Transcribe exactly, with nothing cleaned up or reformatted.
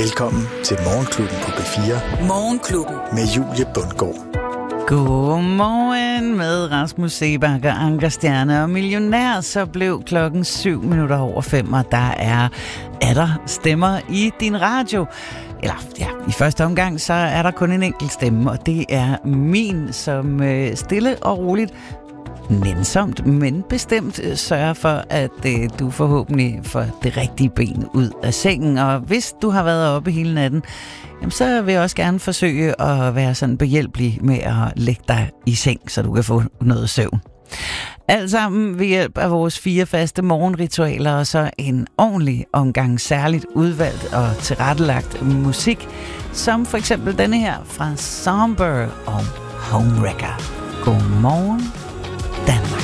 Velkommen til Morgenklubben på B fire. Morgenklubben. Med Julie Bundgaard. Godmorgen med Rasmus Seebach og Anker Stjerne og Millionær. Så blev klokken syv minutter over fem, og der er, er der stemmer i din radio. Eller ja, i første omgang, så er der kun en enkelt stemme, og det er min, som øh, stille og roligt, nænsomt, men bestemt sørger for, at øh, du forhåbentlig får det rigtige ben ud af sengen. Og hvis du har været oppe hele natten, jamen, så vil jeg også gerne forsøge at være sådan behjælpelig med at lægge dig i seng, så du kan få noget søvn. Alt sammen ved hjælp af vores fire faste morgenritualer, og så en ordentlig omgang særligt udvalgt og tilrettelagt musik, som for eksempel denne her fra Somber og Homewrecker. Godmorgen, Danmark.